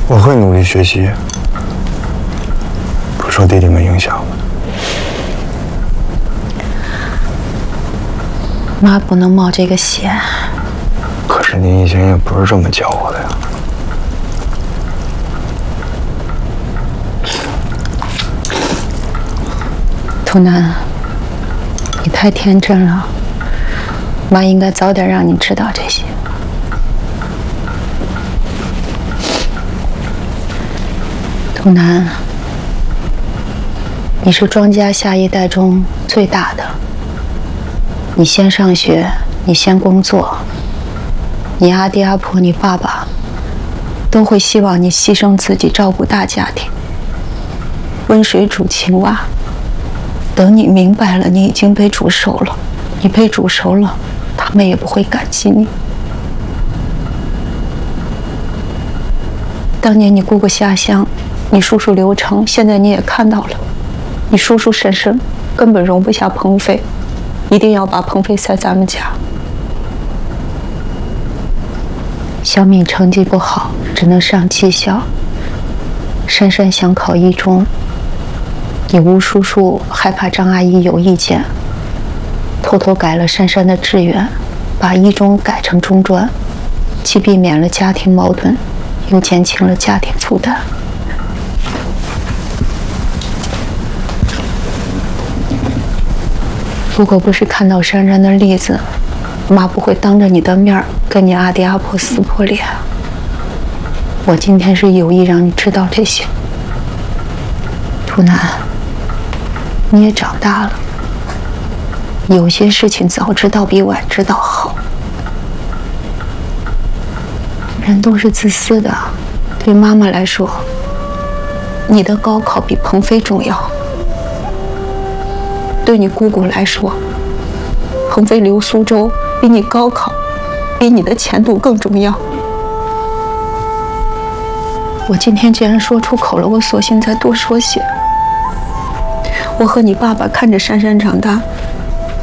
我会努力学习，不受弟弟们影响。 妈不能冒这个险。 可是您以前也不是这么教我的呀。 图南，你太天真了，妈应该早点让你知道这些。图南，你是庄家下一代中最大的，你先上学，你先工作，你阿爹阿婆、你爸爸都会希望你牺牲自己照顾大家庭，温水煮青蛙。等你明白了，你已经被煮熟了，你被煮熟了，他们也不会感激你。当年你姑姑下乡，你叔叔刘成，现在你也看到了，你叔叔婶婶根本容不下鹏飞，一定要把鹏飞塞咱们家。小敏成绩不好，只能上技校。珊珊想考一中。你吴叔叔害怕张阿姨有意见，偷偷改了珊珊的志愿，把一中改成中专，既避免了家庭矛盾，又减轻了家庭负担。如果不是看到珊珊的例子，妈不会当着你的面跟你阿爹阿婆撕破脸。我今天是有意让你知道这些。图南，你也长大了，有些事情早知道比晚知道好。人都是自私的，对妈妈来说，你的高考比鹏飞重要；对你姑姑来说，鹏飞留苏州比你高考，比你的前途更重要。我今天既然说出口了，我索性再多说些。我和你爸爸看着珊珊长大，